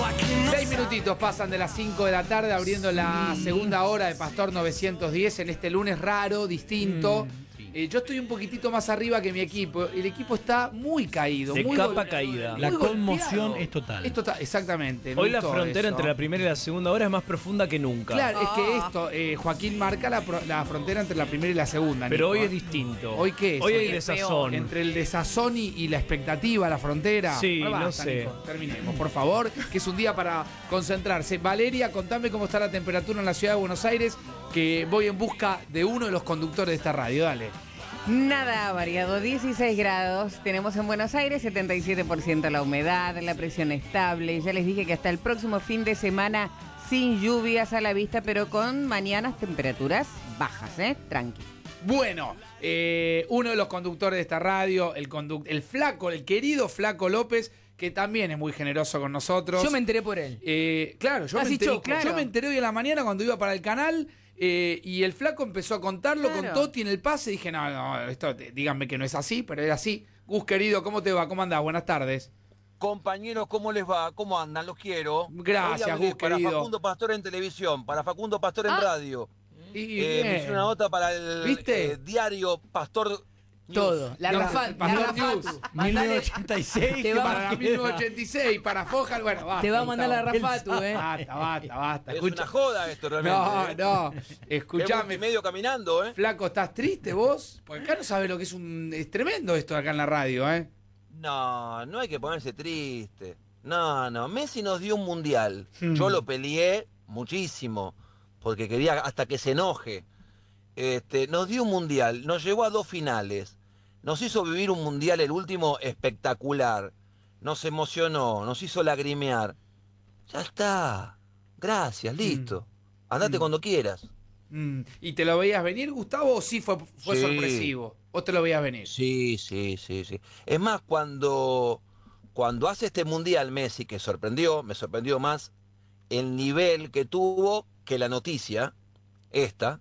6 minutitos pasan de las 5 de la tarde abriendo la segunda hora de Pastor 910 en este lunes raro, distinto. Yo estoy un poquitito más arriba que mi equipo. El equipo está muy caído. De muy capa caída. La conmoción golpeado. es total. Es total, exactamente. Hoy la frontera entre la primera y la segunda hora es más profunda que nunca. Claro, es que esto, Joaquín marca la frontera entre la primera y la segunda. Pero Nico, hoy es distinto. ¿Hoy qué es? Hoy hay Hoy es desazón. Entre el desazón y la expectativa, la frontera. Sí, Bueno, no basta, sé. Nico, terminemos, por favor, que es un día para concentrarse. Valeria, contame cómo está la temperatura en la ciudad de Buenos Aires, que voy en busca de uno de los conductores de esta radio. Dale. Nada ha variado, 16 grados tenemos en Buenos Aires, 77% la humedad, la presión estable. Ya les dije que hasta el próximo fin de semana sin lluvias a la vista, pero con mañanas temperaturas bajas, tranqui. Bueno, uno de los conductores de esta radio, el flaco, el querido Flaco López, que también es muy generoso con nosotros. Yo me enteré por él. Claro, Así yo me enteré hoy en la mañana cuando iba para el canal. Y el flaco empezó a contarlo Claro. con Toti en el pase. Dije, no, esto díganme que no es así, pero era así. Gus, querido, ¿cómo te va? ¿Cómo andás? Buenas tardes. Compañeros, ¿cómo les va? ¿Cómo andan? Los quiero. Gracias, Hoy hablé Gus, para querido. Facundo Pastor en televisión, para Facundo Pastor en radio. Y Me hice una nota para el ¿Viste? diario Pastor News. Todo. La No, Rafa, el Pastor la Rafa- News. mandale- 1986. Te va- para la 1986, para Fojar, bueno, basta. Te va a mandar la Gustavo. Rafatu, Basta. Es Escucha. una joda esto realmente. No, Escuchame. escuchame. Medio caminando, Flaco, ¿estás triste vos? Porque acá no sabes lo que es tremendo esto acá en la radio, No hay que ponerse triste. No. Messi nos dio un mundial. Hmm. Yo lo peleé muchísimo, porque quería hasta que se enoje. Nos dio un mundial, nos llevó a 2 finales, nos hizo vivir un mundial, el último, espectacular, nos emocionó, nos hizo lagrimear. Ya está, gracias, listo, andate cuando quieras. ¿Y te lo veías venir, Gustavo, o sí fue Sí. sorpresivo? ¿O te lo veías venir? Sí. Es más, cuando hace este mundial Messi, que me sorprendió más el nivel que tuvo que la noticia, esta.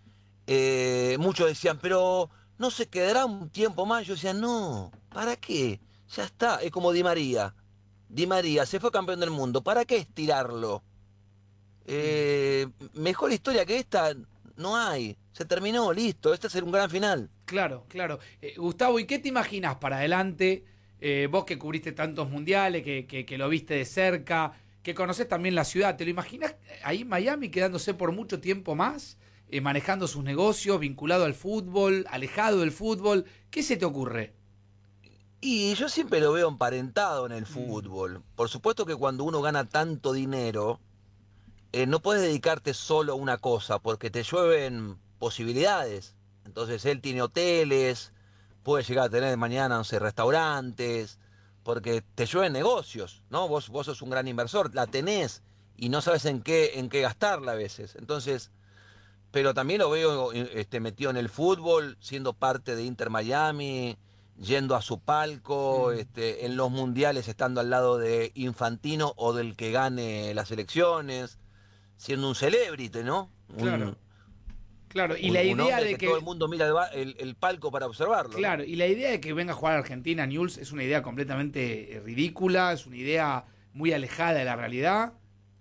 Muchos decían, pero ¿no se quedará un tiempo más? Yo decía, no, ¿para qué? Ya está, es como Di María. Di María se fue campeón del mundo, ¿para qué estirarlo? Mejor historia que esta no hay. Se terminó, listo, este es un gran final. Claro. Gustavo, ¿y qué te imaginas para adelante? Vos que cubriste tantos mundiales, que lo viste de cerca, que conocés también la ciudad, ¿te lo imaginas ahí en Miami quedándose por mucho tiempo más? Manejando sus negocios, vinculado al fútbol, alejado del fútbol. ¿Qué se te ocurre? Y yo siempre lo veo emparentado en el fútbol. Por supuesto que cuando uno gana tanto dinero, no puedes dedicarte solo a una cosa, porque te llueven posibilidades. Entonces él tiene hoteles, puede llegar a tener mañana, no sé, restaurantes, porque te llueven negocios, ¿no? Vos sos un gran inversor, la tenés y no sabes en qué gastarla a veces. Entonces, pero también lo veo metido en el fútbol, siendo parte de Inter Miami, yendo a su palco, en los mundiales estando al lado de Infantino o del que gane las elecciones, siendo un celebrity, ¿no? Claro, y la idea hombre de que todo el mundo mira el palco para observarlo. Claro, y la idea de que venga a jugar a Argentina, Newell's, es una idea completamente ridícula, es una idea muy alejada de la realidad.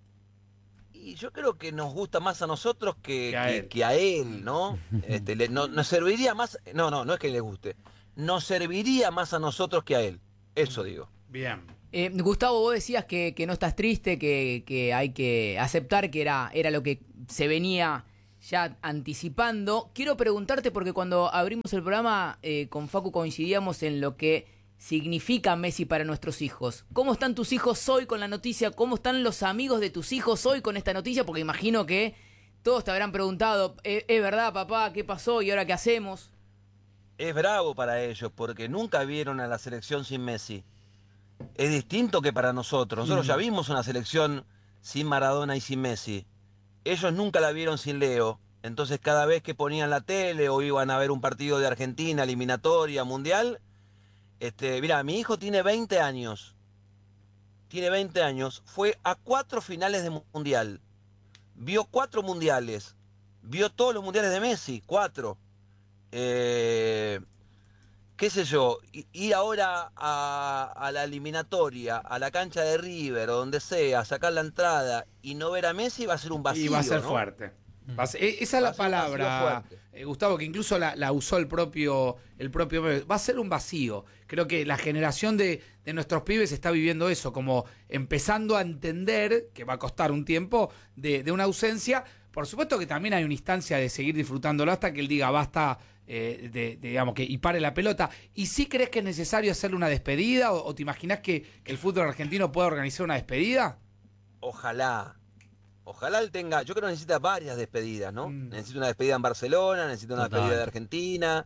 Y yo creo que nos gusta más a nosotros que a a él, ¿no? Nos serviría más, no es que le guste, nos serviría más a nosotros que a él, eso digo. Bien. Gustavo, vos decías que no estás triste, que hay que aceptar que era lo que se venía ya anticipando. Quiero preguntarte, porque cuando abrimos el programa con Facu coincidíamos en lo que significa Messi para nuestros hijos. ¿Cómo están tus hijos hoy con la noticia? ¿Cómo están los amigos de tus hijos hoy con esta noticia? Porque imagino que todos te habrán preguntado, ¿es verdad, papá? ¿Qué pasó? ¿Y ahora qué hacemos? Es bravo para ellos porque nunca vieron a la selección sin Messi. Es distinto que para nosotros. Nosotros ya vimos una selección sin Maradona y sin Messi. Ellos nunca la vieron sin Leo. Entonces cada vez que ponían la tele o iban a ver un partido de Argentina, eliminatoria, mundial, mirá, mi hijo tiene 20 años. Tiene 20 años. Fue a 4 finales de mundial. Vio 4 mundiales. Vio todos los mundiales de Messi, 4. qué sé yo, ir ahora a la eliminatoria, a la cancha de River o donde sea, sacar la entrada y no ver a Messi va a ser un vacío. Y va a ser ¿no? fuerte. Esa es la palabra, Gustavo, que incluso la usó el propio va a ser un vacío. Creo que la generación de nuestros pibes está viviendo eso, como empezando a entender, que va a costar un tiempo, de una ausencia. Por supuesto que también hay una instancia de seguir disfrutándolo hasta que él diga basta, digamos, que y pare la pelota. ¿Y sí crees que es necesario hacerle una despedida? ¿O te imaginas que el fútbol argentino pueda organizar una despedida? Ojalá él tenga, yo creo que necesita varias despedidas, ¿no? Necesita una despedida en Barcelona, necesita una despedida de Argentina.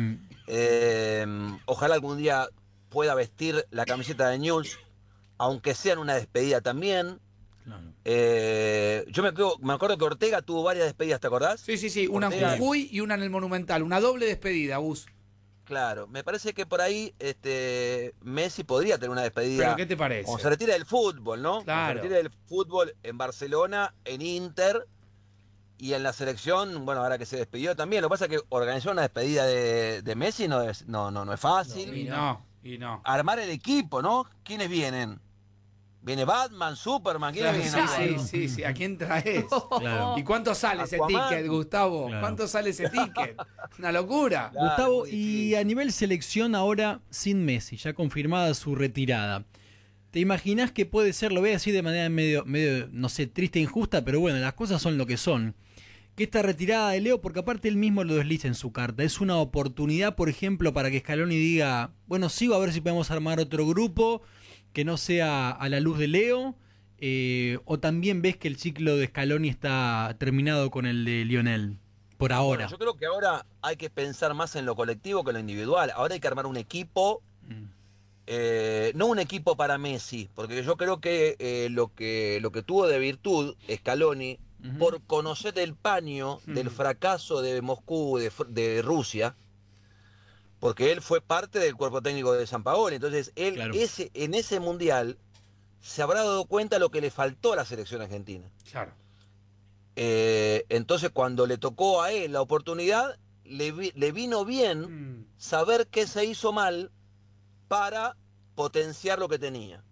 Ojalá algún día pueda vestir la camiseta de Newell's, aunque sea en una despedida también. Claro. Yo me acuerdo que Ortega tuvo varias despedidas, ¿te acordás? Sí, una en Jujuy y una en el Monumental, una doble despedida, Gus. Claro, me parece que por ahí Messi podría tener una despedida. ¿Pero qué te parece? Cuando se retira del fútbol, ¿no? Claro. Cuando se retira del fútbol en Barcelona, en Inter y en la selección, bueno, ahora que se despidió también. Lo que pasa es que organizar una despedida de Messi no es fácil. Y no. Armar el equipo, ¿no? ¿Quiénes vienen? ¿Viene Batman, Superman? ¿Quiénes vienen? Sí. ¿A quién traes? Claro. ¿Y cuánto sale ese ticket, Gustavo? Claro. ¿Cuánto sale ese ticket? Una locura. Claro, Gustavo, y a nivel selección ahora sin Messi, ya confirmada su retirada. ¿Te imaginas que puede ser, lo veo así de manera medio, no sé, triste e injusta, pero bueno, las cosas son lo que son? Que esta retirada de Leo, porque aparte él mismo lo desliza en su carta, es una oportunidad, por ejemplo, para que Scaloni diga, bueno, sigo a ver si podemos armar otro grupo que no sea a la luz de Leo, o también ves que el ciclo de Scaloni está terminado con el de Lionel, por ahora. Bueno, yo creo que ahora hay que pensar más en lo colectivo que en lo individual. Ahora hay que armar un equipo, no un equipo para Messi, porque yo creo que lo que tuvo de virtud Scaloni, por conocer el paño del fracaso de Moscú, de Rusia, porque él fue parte del cuerpo técnico de Sampaoli. Entonces, él Claro. en ese mundial se habrá dado cuenta lo que le faltó a la selección argentina. Claro. Entonces, cuando le tocó a él la oportunidad, le vino bien saber qué se hizo mal para potenciar lo que tenía.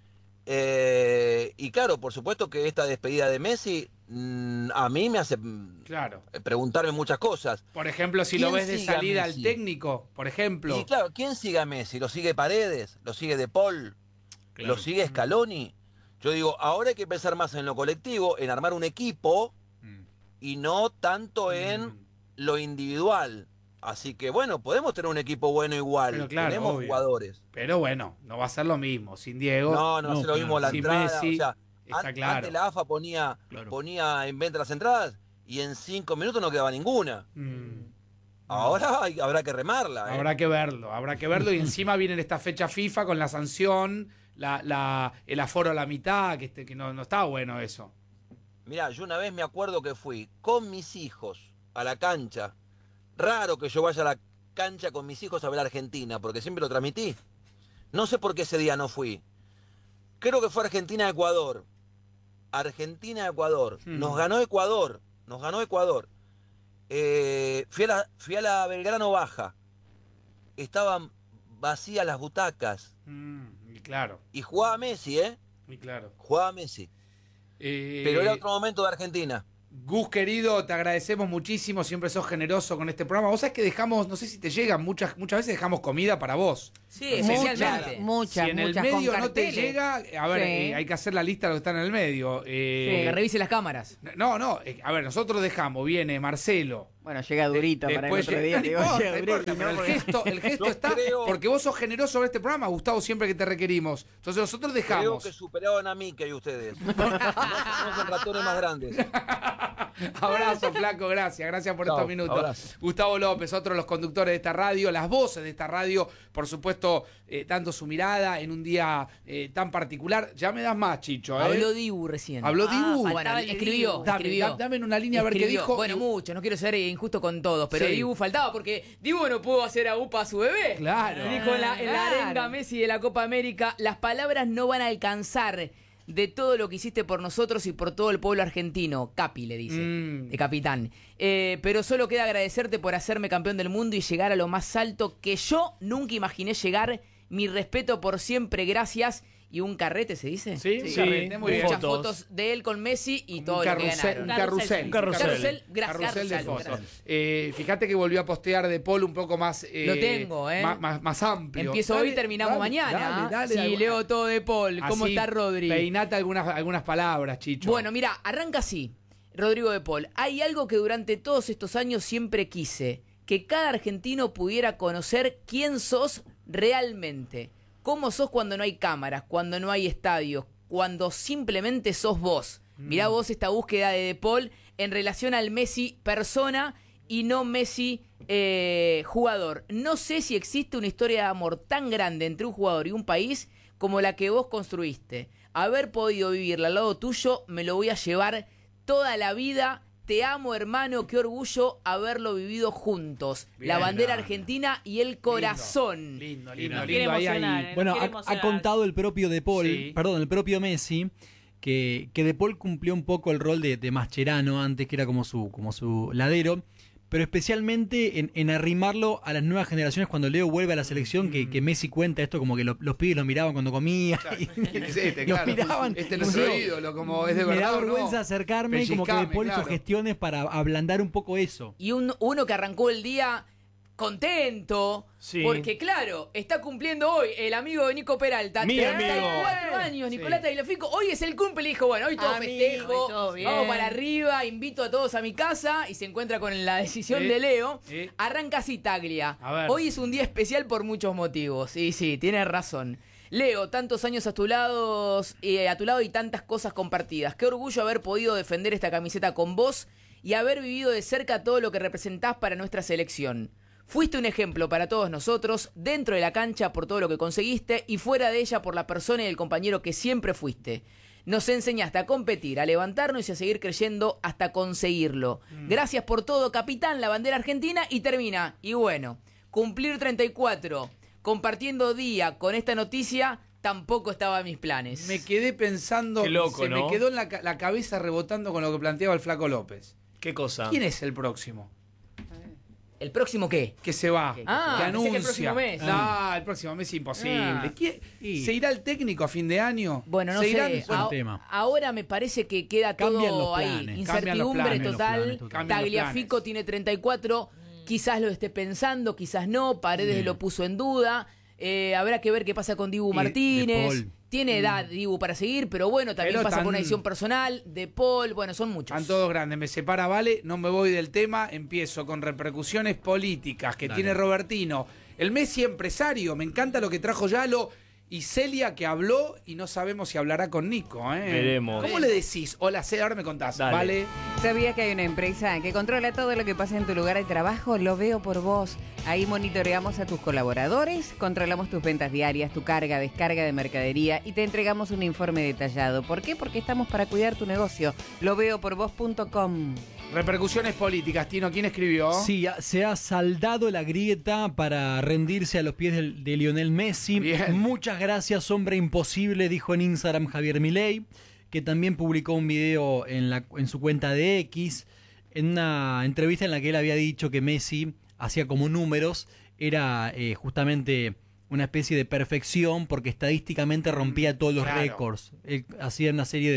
Y claro, por supuesto que esta despedida de Messi a mí me hace preguntarme muchas cosas. Por ejemplo, si lo ¿Quién ves de sigue a salida al Messi? técnico, por ejemplo. Y claro, ¿quién sigue a Messi? ¿Lo sigue Paredes? ¿Lo sigue De Paul? Claro. ¿Lo sigue Scaloni? Yo digo, ahora hay que pensar más en lo colectivo, en armar un equipo y no tanto en lo individual. Así que bueno, podemos tener un equipo bueno igual. Pero claro, tenemos obvio. jugadores. Pero bueno, no va a ser lo mismo. Sin Diego. No es lo mismo la Sin entrada. Messi, O sea, está claro. antes la AFA ponía en venta las entradas y en 5 minutos no quedaba ninguna. Ahora habrá que remarla. Habrá que verlo y encima viene esta fecha FIFA con la sanción, el aforo a la mitad, que no está bueno eso. Mirá, yo una vez me acuerdo que fui con mis hijos a la cancha. Raro que yo vaya a la cancha con mis hijos a ver a Argentina, porque siempre lo transmití. No sé por qué ese día no fui. Creo que fue Argentina-Ecuador. Argentina-Ecuador. Nos ganó Ecuador. Fui a la Belgrano Baja. Estaban vacías las butacas. Y claro. Y jugaba Messi, Y claro. Jugaba Messi. Pero era otro momento de Argentina. Gus, querido, te agradecemos muchísimo, siempre sos generoso con este programa. Vos sabés que dejamos, no sé si te llegan, muchas veces dejamos comida para vos. Sí, especialmente. Muchas, Si en el muchas, medio con no te carteles. llega, a ver, Sí. hay que hacer la lista de lo que está en el medio. Que revise las cámaras. No, a ver, nosotros dejamos, viene Marcelo. Bueno, llega durito para el Después otro día. no digo, importa, llega no durito, importa, pero ¿no? el gesto Yo está creo- porque vos sos generoso en este programa, Gustavo, siempre que te requerimos. Entonces nosotros Creo dejamos. que superaban a Mickey y ustedes. No son ratones más grandes. Abrazo, flaco, gracias por Chao, estos minutos. abrazo. Gustavo López, otro de los conductores de esta radio, las voces de esta radio, por supuesto, dando su mirada en un día tan particular. Ya me das más, Chicho, ¿eh? Habló Dibu recién. Habló Dibu. Bueno, faltaba el de escribió. Dibu. Dame en una línea a ver qué Escribió. dijo. Bueno, mucho, no quiero ser injusto con todos, pero Sí. Dibu faltaba porque Dibu no pudo hacer a UPA a su bebé. Claro. Dijo en la Claro. arenga Messi de la Copa América, las palabras no van a alcanzar. de todo lo que hiciste por nosotros y por todo el pueblo argentino. Capi le dice, de capitán. Pero solo queda agradecerte por hacerme campeón del mundo y llegar a lo más alto que yo nunca imaginé llegar. Mi respeto por siempre, gracias. Y un carrete, ¿se dice? Sí, un carrete, muy bien. Muchas fotos de él con Messi y todo lo que ganaron. Un carrusel. Carrusel De fotos. Fíjate que volvió a postear De Paul un poco más... lo tengo, más amplio. Empiezo hoy y terminamos mañana. Dale, leo todo De Paul. ¿Cómo está Rodri? Peinate algunas palabras, Chicho. Bueno, mira, arranca así. Rodrigo De Paul. Hay algo que durante todos estos años siempre quise. Que cada argentino pudiera conocer quién sos realmente. ¿Cómo sos cuando no hay cámaras, cuando no hay estadios, cuando simplemente sos vos? Mirá vos esta búsqueda de Paul en relación al Messi persona y no Messi jugador. No sé si existe una historia de amor tan grande entre un jugador y un país como la que vos construiste. Haber podido vivirla al lado tuyo me lo voy a llevar toda la vida. Te amo, hermano, qué orgullo haberlo vivido juntos. Bien, la bandera argentina y el corazón. Lindo. Bueno, ha contado el propio De Paul, el propio Messi, que De Paul cumplió un poco el rol de Mascherano antes, que era como su ladero, pero especialmente en arrimarlo a las nuevas generaciones cuando Leo vuelve a la selección, que Messi cuenta esto como que los pibes lo miraban cuando comía. Claro. Los miraban. No es nuestro ídolo, como es de verdad. Me da vergüenza acercarme, como que De Paul hizo gestiones para ablandar un poco eso. Y uno que arrancó el día contento, porque claro, está cumpliendo hoy el amigo de Nico Peralta, 34 años, Nicolás Tagliafico, hoy es el cumple, le dijo, bueno, hoy todo festejo, vamos para arriba, invito a todos a mi casa, y se encuentra con la decisión de Leo, arranca así Taglia, hoy es un día especial por muchos motivos, y sí, tienes razón. Leo, tantos años a tu lado y tantas cosas compartidas, qué orgullo haber podido defender esta camiseta con vos y haber vivido de cerca todo lo que representás para nuestra selección. Fuiste un ejemplo para todos nosotros, dentro de la cancha por todo lo que conseguiste y fuera de ella por la persona y el compañero que siempre fuiste. Nos enseñaste a competir, a levantarnos y a seguir creyendo hasta conseguirlo. Gracias por todo, capitán, la bandera argentina, y termina. Y bueno, cumplir 34, compartiendo día con esta noticia, tampoco estaba en mis planes. Me quedé pensando, qué loco, me quedó en la cabeza rebotando con lo que planteaba el Flaco López. ¿Qué cosa? ¿Quién es el próximo? ¿El próximo qué? Que se va, que anuncia. Que el próximo mes. No, el próximo mes es imposible. ¿Se irá el técnico a fin de año? Bueno, no sé. Ahora me parece que queda todo ahí. Incertidumbre total. Tagliafico tiene 34. Quizás lo esté pensando, quizás no. Paredes lo puso en duda. Habrá que ver qué pasa con Dibu Martínez. Tiene edad Dibu para seguir, pero bueno, también pasa por una decisión personal. De Paul, bueno, son muchos. Están todos grandes. Me separa, vale, no me voy del tema. Empiezo con repercusiones políticas que tiene Robertino. El Messi empresario, me encanta lo que trajo Yalo. Y Celia, que habló y no sabemos si hablará con Nico. Veremos. ¿Cómo le decís? Hola, Celia, ahora me contás. Dale. ¿Vale? ¿Sabías que hay una empresa que controla todo lo que pasa en tu lugar de trabajo? Lo veo por vos. Ahí monitoreamos a tus colaboradores, controlamos tus ventas diarias, tu carga, descarga de mercadería y te entregamos un informe detallado. ¿Por qué? Porque estamos para cuidar tu negocio. Loveoporvos.com. Repercusiones políticas, Tino, ¿quién escribió? Sí, se ha saldado la grieta para rendirse a los pies de Lionel Messi. Bien. Muchas gracias, hombre imposible, dijo en Instagram Javier Milei, que también publicó un video en su cuenta de X, en una entrevista en la que él había dicho que Messi hacía como números, era justamente una especie de perfección porque estadísticamente rompía todos los récords. Él hacía una serie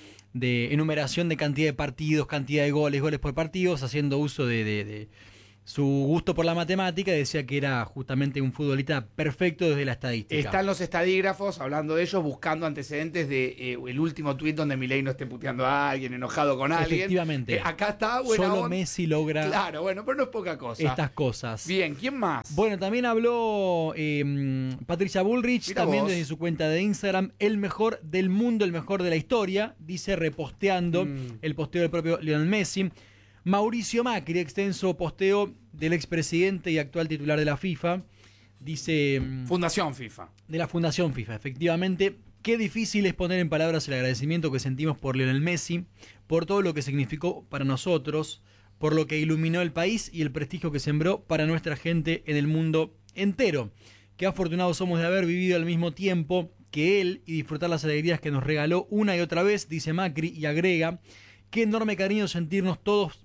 de enumeración de cantidad de partidos, cantidad de goles por partidos, haciendo uso de su gusto por la matemática, decía que era justamente un futbolista perfecto desde la estadística. Están los estadígrafos, hablando de ellos, buscando antecedentes de el último tuit donde Milei no esté puteando a alguien, enojado con alguien. Efectivamente. Acá está, bueno. Solo Messi logra... Claro, bueno, pero no es poca cosa. Estas cosas. Bien, ¿quién más? Bueno, también habló Patricia Bullrich, Mirá también vos. desde su cuenta de Instagram, el mejor del mundo, el mejor de la historia, dice reposteando el posteo del propio Lionel Messi. Mauricio Macri, extenso posteo del expresidente y actual titular de la FIFA, dice... Fundación FIFA. De la Fundación FIFA, efectivamente. Qué difícil es poner en palabras el agradecimiento que sentimos por Lionel Messi, por todo lo que significó para nosotros, por lo que iluminó el país y el prestigio que sembró para nuestra gente en el mundo entero. Qué afortunados somos de haber vivido al mismo tiempo que él y disfrutar las alegrías que nos regaló una y otra vez, dice Macri, y agrega: qué enorme cariño sentimos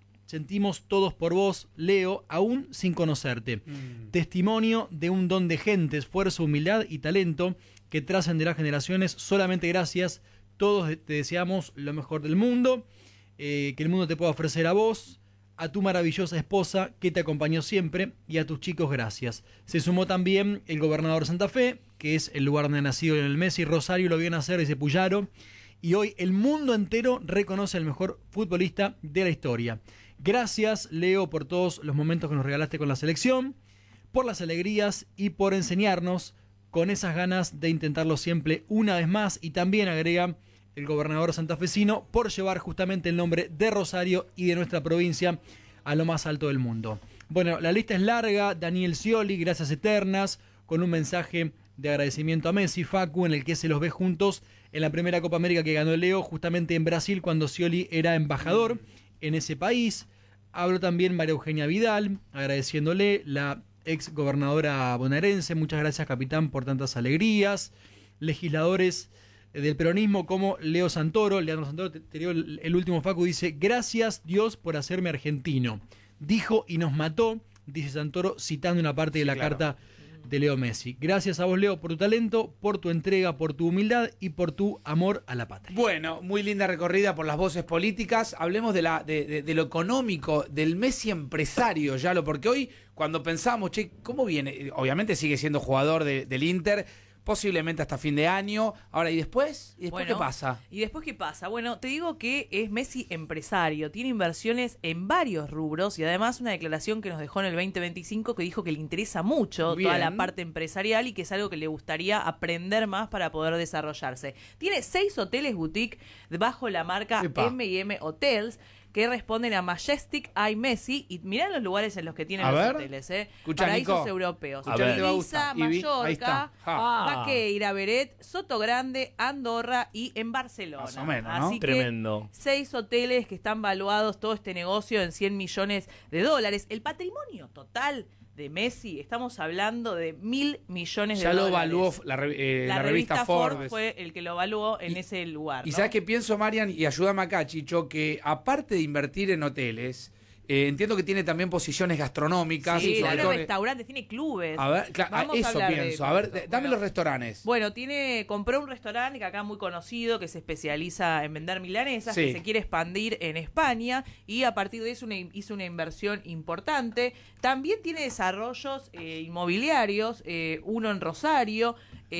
todos por vos, Leo, aún sin conocerte. Testimonio de un don de gente, esfuerzo, humildad y talento que trascenderá generaciones. Solamente gracias. Todos te deseamos lo mejor del mundo, que el mundo te pueda ofrecer a vos, a tu maravillosa esposa que te acompañó siempre y a tus chicos, gracias. Se sumó también el gobernador de Santa Fe, que es el lugar donde ha nacido Lionel Messi. Rosario lo vio nacer, dice Puyaro, y hoy el mundo entero reconoce al mejor futbolista de la historia. Gracias, Leo, por todos los momentos que nos regalaste con la selección, por las alegrías y por enseñarnos con esas ganas de intentarlo siempre una vez más. Y también agrega el gobernador santafesino por llevar justamente el nombre de Rosario y de nuestra provincia a lo más alto del mundo. Bueno, la lista es larga. Daniel Scioli, gracias eternas, con un mensaje de agradecimiento a Messi, Facu, en el que se los ve juntos en la primera Copa América que ganó Leo, justamente en Brasil, cuando Scioli era embajador en ese país. Habló también María Eugenia Vidal, agradeciéndole, la ex gobernadora bonaerense: muchas gracias, capitán, por tantas alegrías. Legisladores del peronismo como Leandro Santoro, te dio el último, Facu, dice: gracias Dios por hacerme argentino. Dijo y nos mató, dice Santoro, citando una parte de la carta de Leo Messi. Gracias a vos, Leo, por tu talento, por tu entrega, por tu humildad y por tu amor a la patria. Bueno, muy linda recorrida por las voces políticas. Hablemos de lo económico, del Messi empresario, Yalo, porque hoy cuando pensamos, che, ¿cómo viene? Obviamente sigue siendo jugador del Inter, posiblemente hasta fin de año. Ahora, ¿y después? ¿Y después qué pasa? ¿Y después qué pasa? Bueno, te digo que es Messi empresario, tiene inversiones en varios rubros y además una declaración que nos dejó en el 2025 que dijo que le interesa mucho toda la parte empresarial y que es algo que le gustaría aprender más para poder desarrollarse. Tiene 6 hoteles boutique bajo la marca M&M Hotels, que responden a Majestic I Messi, y mirá los lugares en los que tienen los hoteles, paraísos Nico, europeos, Ibiza, Mallorca, Baqueira, Beret, Sotogrande, Andorra y en Barcelona. Más o menos, ¿no? Así que Tremendo. 6 hoteles que están valuados todo este negocio en $100 millones. El patrimonio total de Messi, estamos hablando de $1.000 millones. Ya lo evaluó la revista Forbes. Fue el que lo evaluó en ese lugar, Y ¿no? ¿sabes qué pienso, Marian? Y ayúdame acá, Chicho, que aparte de invertir en hoteles, entiendo que tiene también posiciones gastronómicas. Sí, sobre tiene todo restaurantes, tiene clubes. A ver, Vamos a eso hablar de pienso. todo A ver, eso. dame Bueno, los restaurantes. Bueno, compró un restaurante que acá muy conocido, que se especializa en vender milanesas, que se quiere expandir en España, y a partir de eso hizo una inversión importante. También tiene desarrollos inmobiliarios, uno en Rosario,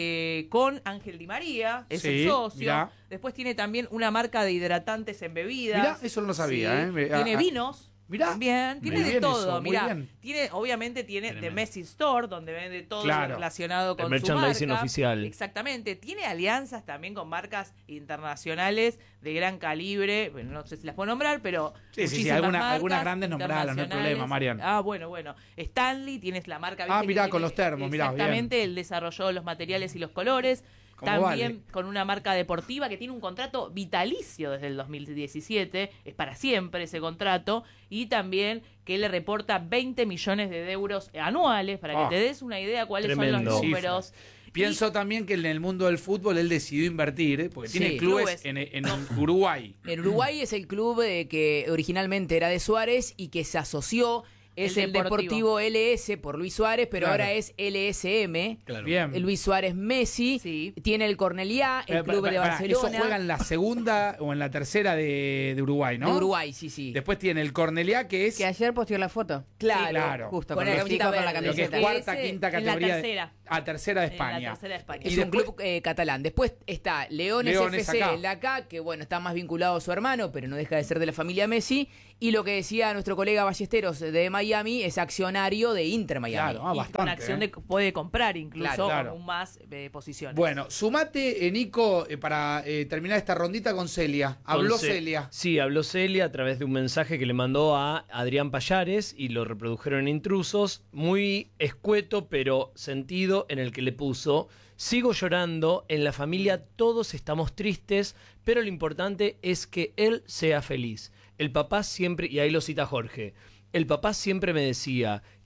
con Ángel Di María, es el socio. Mirá. Después tiene también una marca de hidratantes en bebidas. Mirá, eso no lo sabía. Tiene vinos. Mirá. También, tiene Muy de bien todo, eso, muy mirá. bien. Obviamente tiene The Messi Store, donde vende todo lo relacionado con el su marca. merchandising oficial. Exactamente. Tiene alianzas también con marcas internacionales de gran calibre. Bueno, no sé si las puedo nombrar, pero Sí, algunas grandes nombradas, no hay problema, Marian. Bueno. Stanley, tienes la marca. Mirá, con los termos, mirá, exactamente, bien. él desarrolló los materiales y los colores. También con una marca deportiva que tiene un contrato vitalicio desde el 2017, es para siempre ese contrato, y también que le reporta 20 millones de euros anuales, para que te des una idea cuáles son los números. Pienso también que en el mundo del fútbol él decidió invertir, porque tiene clubes en Uruguay. En Uruguay es el club que originalmente era de Suárez y que se asoció. Es el Deportivo LS por Luis Suárez, pero ahora es LSM. Claro. Bien. Luis Suárez Messi. Sí. Tiene el Corneliá, el club de Barcelona. Eso juega en la segunda o en la tercera de Uruguay, ¿no? De Uruguay, sí. Después tiene el Corneliá, que es... Que ayer posteó la foto. Claro. Justo Con con la el chico camiseta con la verde. lo que es camiseta. cuarta, Ese quinta en la categoría. tercera. Tercera de España. En la tercera de España. Es un club catalán. Después está Leones FC, el de acá, que bueno, está más vinculado a su hermano, pero no deja de ser de la familia Messi. Y lo que decía nuestro colega Ballesteros de Miami, es accionario de Inter Miami. Claro, Y bastante. una acción puede comprar incluso Claro. aún más posiciones. Bueno, sumate, Nico, para terminar esta rondita con Celia. Habló Celia. Sí, habló Celia a través de un mensaje que le mandó a Adrián Payares y lo reprodujeron en Intrusos. Muy escueto, pero sentido, en el que le puso: sigo llorando, en la familia todos estamos tristes, pero lo importante es que él sea feliz. El papá siempre, y ahí lo cita Jorge, el papá siempre me decía,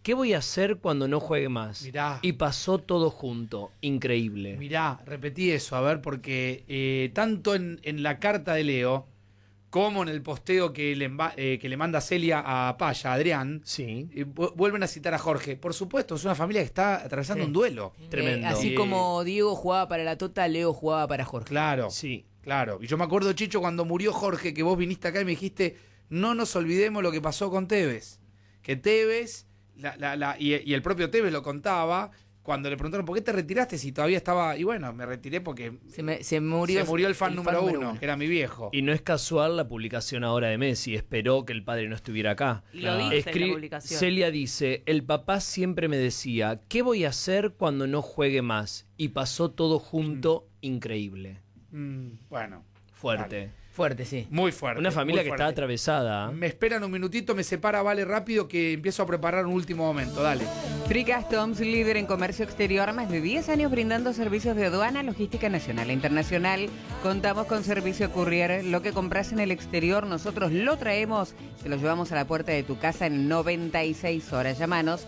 ¿qué voy a hacer cuando no juegue más? Mirá. Y pasó todo junto. Increíble. Mirá, repetí eso, a ver, porque tanto en la carta de Leo como en el posteo que le manda Celia a Paya, a Adrián, Sí. vuelven a citar a Jorge. Por supuesto, es una familia que está atravesando un duelo. Tremendo. Así como Diego jugaba para la Tota, Leo jugaba para Jorge. Claro, Sí. claro. Y yo me acuerdo, Chicho, cuando murió Jorge, que vos viniste acá y me dijiste, no nos olvidemos lo que pasó con Tevez. Que Tevez, y el propio Tevez lo contaba, cuando le preguntaron, ¿por qué te retiraste si todavía estaba? Y bueno, me retiré porque Se murió el fan número uno, que era mi viejo. Y no es casual la publicación ahora de Messi. Esperó que el padre no estuviera acá. Y lo dice en la publicación. Celia dice, el papá siempre me decía, ¿qué voy a hacer cuando no juegue más? Y pasó todo junto, increíble. Bueno, Fuerte. Fuerte, sí. muy fuerte. Una familia muy que fuerte. está atravesada. Me esperan un minutito, me separa, Vale, rápido, que empiezo a preparar un último momento. Dale. Free Customs, líder en comercio exterior, más de 10 años brindando servicios de aduana, logística nacional e internacional. Contamos con servicio courier. Lo que compras en el exterior, nosotros lo traemos, te lo llevamos a la puerta de tu casa en 96 horas. Llámanos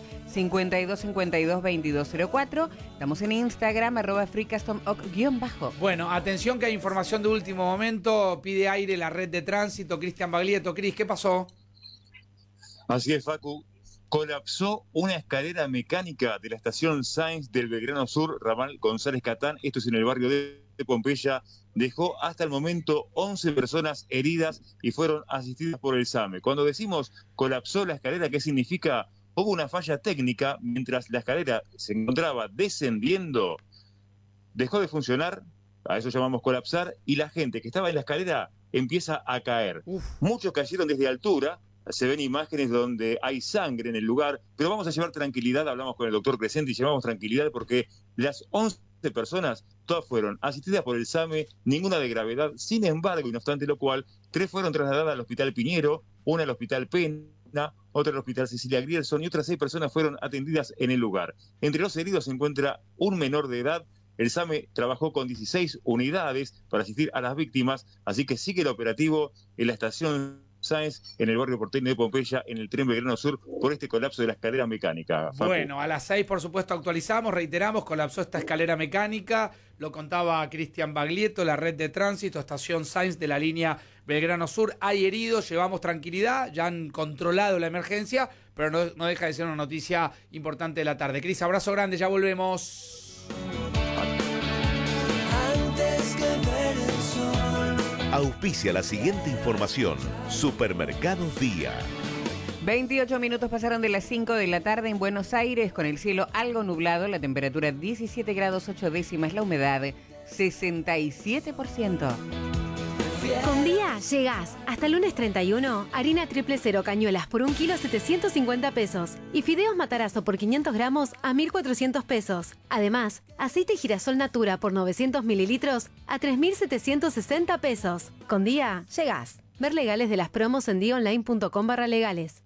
5252-2204. Estamos en Instagram, @freecustom_. Bueno, atención que hay información de último momento. Pide aire la red de tránsito. Cristian Baglietto. Cris, ¿qué pasó? Así es, Facu. Colapsó una escalera mecánica de la estación Sáenz del Belgrano Sur, ramal González Catán. Esto es en el barrio de Pompeya. Dejó hasta el momento 11 personas heridas y fueron asistidas por el SAME. Cuando decimos colapsó la escalera, ¿qué significa? Hubo una falla técnica mientras la escalera se encontraba descendiendo. Dejó de funcionar, a eso llamamos colapsar, y la gente que estaba en la escalera empieza a caer. Muchos cayeron desde altura. Se ven imágenes donde hay sangre en el lugar, pero vamos a llevar tranquilidad. Hablamos con el doctor Crescenti y llevamos tranquilidad porque las 11 personas, todas fueron asistidas por el SAME, ninguna de gravedad. Sin embargo, y no obstante lo cual, 3 fueron trasladadas al Hospital Piñero, una al Hospital Pena, otra al Hospital Cecilia Grierson y otras 6 personas fueron atendidas en el lugar. Entre los heridos se encuentra un menor de edad. El SAME trabajó con 16 unidades para asistir a las víctimas, así que sigue el operativo en la estación Sáenz, en el barrio porteño de Pompeya, en el tren Belgrano Sur, por este colapso de la escalera mecánica. Facu. Bueno, a las 6, por supuesto, actualizamos, reiteramos, colapsó esta escalera mecánica, lo contaba Cristian Baglietto, la red de tránsito, estación Sáenz de la línea Belgrano Sur. Hay heridos, llevamos tranquilidad, ya han controlado la emergencia, pero no deja de ser una noticia importante de la tarde. Cris, abrazo grande, ya volvemos. Auspicia la siguiente información. Supermercados Día. 28 minutos pasaron de las 5 de la tarde en Buenos Aires, con el cielo algo nublado, la temperatura 17 grados 8 décimas, la humedad 67%. Con Día llegás. Hasta el lunes 31, harina 000 cañuelas por 1 kilo 750 pesos y fideos Matarazo por 500 gramos a 1.400 pesos. Además, aceite girasol Natura por 900 mililitros a 3.760 pesos. Con Día llegás. Ver legales de las promos en diaonline.com/legales.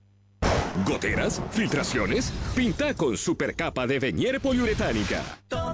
¿Goteras? ¿Filtraciones? Pinta con Supercapa de Venier poliuretánica.